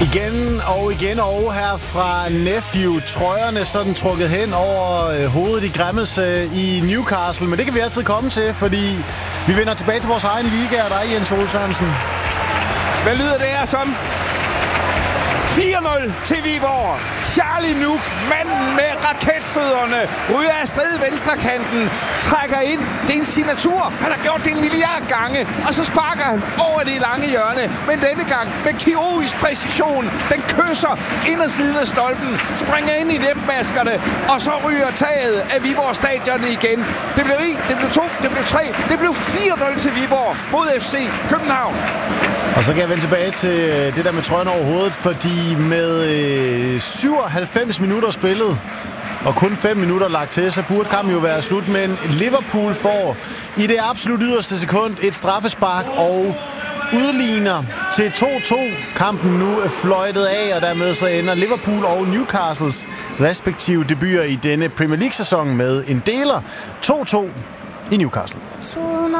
Igen og her fra Nephew. Trøjerne sådan trukket hen over hovedet i græmmelse i Newcastle. Men det kan vi altid komme til, fordi vi vender tilbage til vores egen liga. Og der er Jens Ole Sørensen. Hvad lyder det her som? 4-0 til Viborg. Charlie Nuuk, manden med raketfødderne, ryger af sted venstrekanten, trækker ind. Det er en signatur. Han har gjort det 1 milliard gange, og så sparker han over det lange hjørne. Men denne gang med kirurgisk præcision. Den kysser indersiden af stolpen, springer ind i netmaskerne, og så ryger taget af Viborg Stadion igen. Det blev 1, det blev 2, det blev 3, det blev 4-0 til Viborg mod FC København. Og så kan jeg vende tilbage til det der med trøjen over hovedet, fordi med 97 minutter spillet, og kun 5 minutter lagt til, så burde kampen jo være slut. Men Liverpool får i det absolut yderste sekund et straffespark og udligner til 2-2. Kampen nu er fløjtet af, og dermed så ender Liverpool og Newcastles respektive debuter i denne Premier League-sæson med en deler 2-2 i Newcastle.